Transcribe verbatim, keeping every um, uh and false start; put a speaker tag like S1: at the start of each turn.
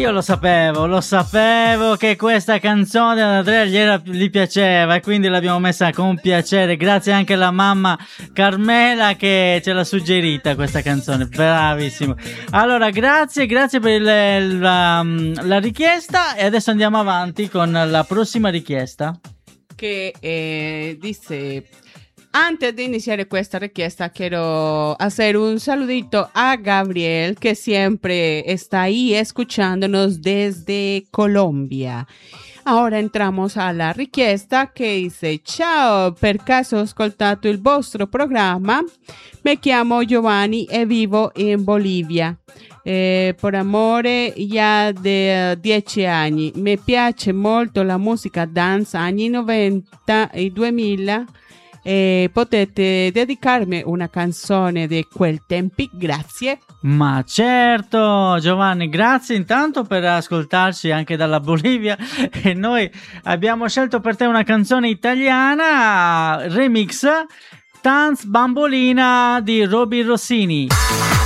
S1: Io lo sapevo, lo sapevo che questa canzone ad Andrea gli, era, gli piaceva, e quindi l'abbiamo messa con piacere. Grazie anche alla mamma Carmela che ce l'ha suggerita questa canzone, bravissimo. Allora, grazie, grazie per il, la, la richiesta, e adesso andiamo avanti con la prossima richiesta.
S2: Che eh, dice... Antes de iniciar esta richiesta, quiero hacer un saludito a Gabriel, que siempre está ahí escuchándonos desde Colombia. Ora entramos alla richiesta che dice: ciao, per caso ho ascoltato il vostro programma, mi chiamo Giovanni e vivo in Bolivia. Eh, por amore ya de dieci anni. Mi piace molto la musica dance anni novanta e duemila. Eh, potete dedicarmi una canzone di quel tempi, grazie.
S1: Ma certo, Giovanni, grazie intanto per ascoltarci anche dalla Bolivia, e noi abbiamo scelto per te una canzone italiana remix, Tanz Bambolina di Robby Rossini.